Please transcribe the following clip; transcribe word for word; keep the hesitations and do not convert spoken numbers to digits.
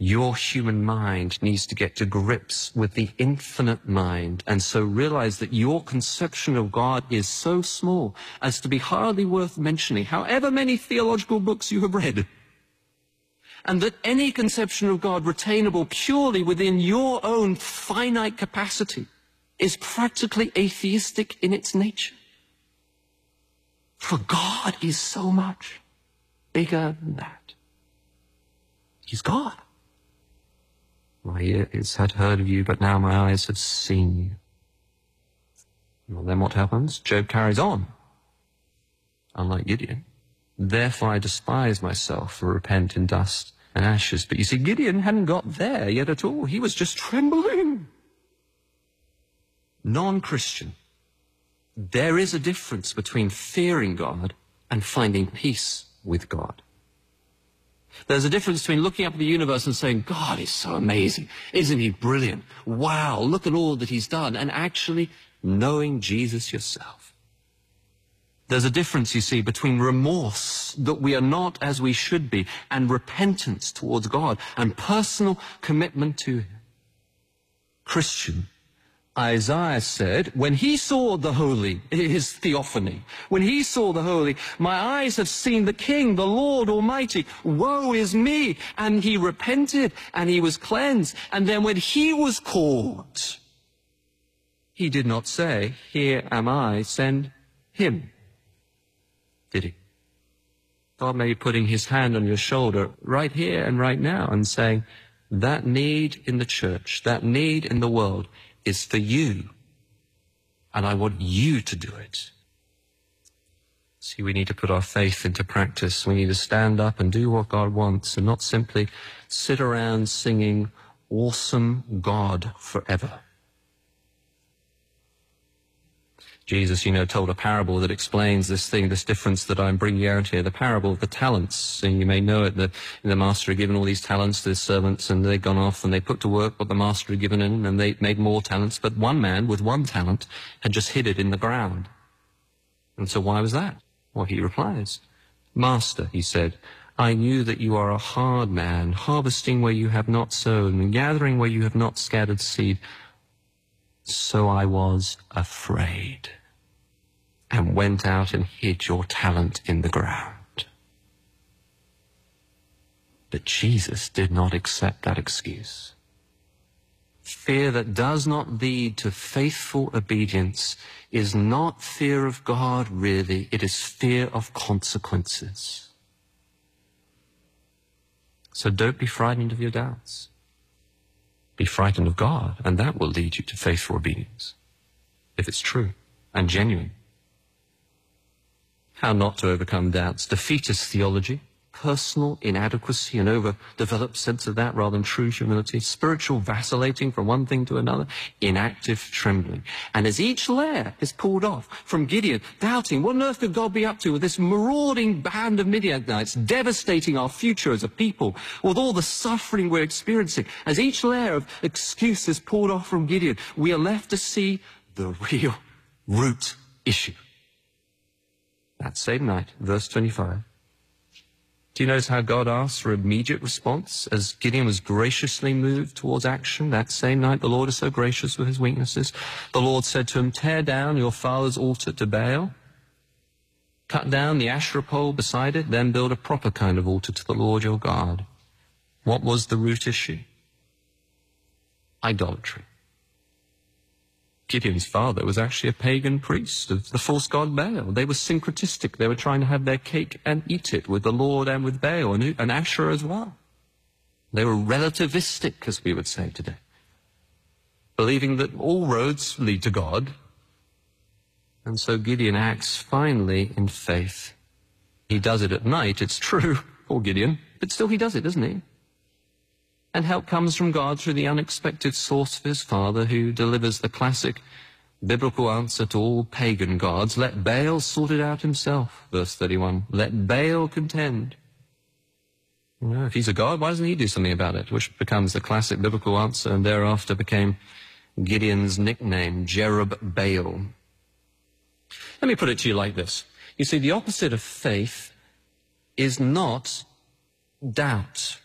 Your human mind needs to get to grips with the infinite mind, and so realize that your conception of God is so small as to be hardly worth mentioning, however many theological books you have read. And that any conception of God retainable purely within your own finite capacity is practically atheistic in its nature. For God is so much bigger than that. He's God. My ears had heard of you, but now my eyes have seen you. Well, then what happens? Job carries on. Unlike Gideon. Therefore I despise myself and repent in dust and ashes. But you see, Gideon hadn't got there yet at all. He was just trembling. Non-Christian. There is a difference between fearing God and finding peace with God. There's a difference between looking up at the universe and saying, God is so amazing. Isn't he brilliant? Wow, look at all that he's done. And actually knowing Jesus yourself. There's a difference, you see, between remorse that we are not as we should be and repentance towards God and personal commitment to him. Christian, Isaiah said, when he saw the holy, his theophany, when he saw the holy, my eyes have seen the King, the Lord Almighty. Woe is me. And he repented and he was cleansed. And then when he was called, he did not say, here am I, send him. Did he? God may be putting his hand on your shoulder right here and right now and saying, that need in the church, that need in the world, is for you, and I want you to do it. See, we need to put our faith into practice. We need to stand up and do what God wants and not simply sit around singing, awesome God forever. Jesus, you know, told a parable that explains this thing, this difference that I'm bringing out here, the parable of the talents. And you may know it, the, the master had given all these talents to his servants, and they'd gone off and they put to work what the master had given them, and they made more talents. But one man with one talent had just hid it in the ground. And so why was that? Well, he replies, Master, he said, I knew that you are a hard man, harvesting where you have not sown and gathering where you have not scattered seed. So I was afraid and went out and hid your talent in the ground. But Jesus did not accept that excuse. Fear that does not lead to faithful obedience is not fear of God, really. It is fear of consequences. So don't be frightened of your doubts. Be frightened of God, and that will lead you to faithful obedience, if it's true and genuine. How not to overcome doubts? Defeatist theology, personal inadequacy, an overdeveloped sense of that rather than true humility, spiritual vacillating from one thing to another, inactive trembling. And as each layer is pulled off from Gideon, doubting, what on earth could God be up to with this marauding band of Midianites devastating our future as a people, with all the suffering we're experiencing, as each layer of excuse is pulled off from Gideon, we are left to see the real root issue. That same night, verse twenty-five, do you notice how God asked for immediate response as Gideon was graciously moved towards action? That same night, the Lord is so gracious with his weaknesses. The Lord said to him, tear down your father's altar to Baal, cut down the Asherah pole beside it, then build a proper kind of altar to the Lord your God. What was the root issue? Idolatry. Gideon's father was actually a pagan priest of the false god Baal. They were syncretistic. They were trying to have their cake and eat it with the Lord and with Baal and, and Asherah as well. They were relativistic, as we would say today, believing that all roads lead to God. And so Gideon acts finally in faith. He does it at night, it's true, poor Gideon, but still he does it, doesn't he? And help comes from God through the unexpected source of his father, who delivers the classic biblical answer to all pagan gods. Let Baal sort it out himself, verse thirty-one. Let Baal contend. You know, if he's a god, why doesn't he do something about it? Which becomes the classic biblical answer, and thereafter became Gideon's nickname, Jerub-Baal. Let me put it to you like this. You see, the opposite of faith is not doubt.